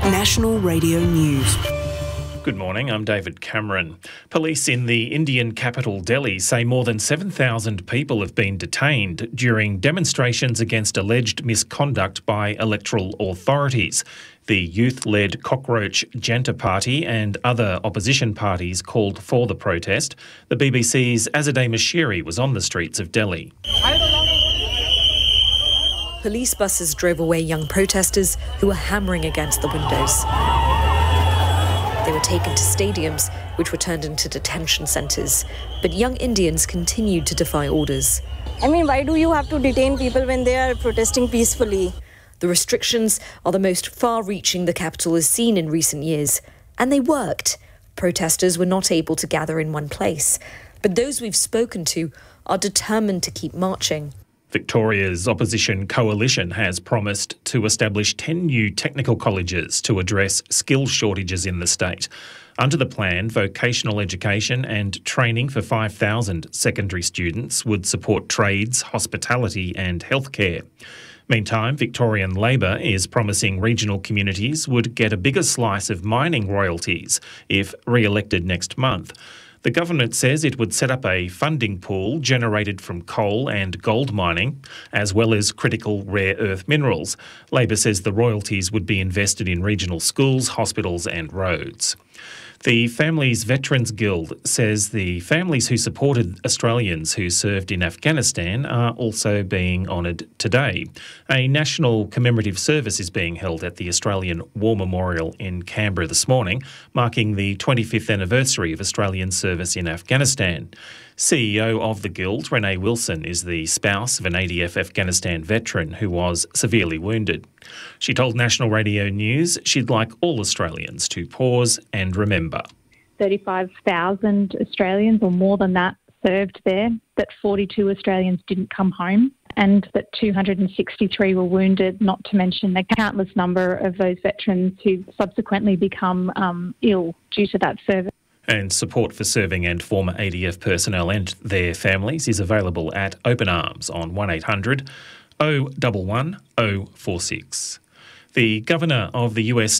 National Radio News. Good morning, I'm David Cameron. Police in the Indian capital Delhi say more than 7,000 people have been detained during demonstrations against alleged misconduct by electoral authorities. The youth-led Cockroach Janta Party and other opposition parties called for the protest. The BBC's Azadeh Mashiri was on the streets of Delhi. Police buses drove away young protesters who were hammering against the windows. They were taken to stadiums, which were turned into detention centres. But young Indians continued to defy orders. Why do you have to detain people when they are protesting peacefully? The restrictions are the most far-reaching the capital has seen in recent years. And they worked. Protesters were not able to gather in one place. But those we've spoken to are determined to keep marching. Victoria's opposition coalition has promised to establish 10 new technical colleges to address skill shortages in the state. Under the plan, vocational education and training for 5,000 secondary students would support trades, hospitality and healthcare. Meantime, Victorian Labor is promising regional communities would get a bigger slice of mining royalties if re-elected next month. The government says it would set up a funding pool generated from coal and gold mining, as well as critical rare earth minerals. Labor says the royalties would be invested in regional schools, hospitals and roads. The Families Veterans Guild says the families who supported Australians who served in Afghanistan are also being honoured today. A national commemorative service is being held at the Australian War Memorial in Canberra this morning, marking the 25th anniversary of Australian service in Afghanistan. CEO of the Guild, Renee Wilson, is the spouse of an ADF Afghanistan veteran who was severely wounded. She told National Radio News she'd like all Australians to pause and remember. 35,000 Australians or more than that served there, that 42 Australians didn't come home and that 263 were wounded, not to mention the countless number of those veterans who subsequently become ill due to that service. And support for serving and former ADF personnel and their families is available at Open Arms on 1800 011 046. The Governor of the US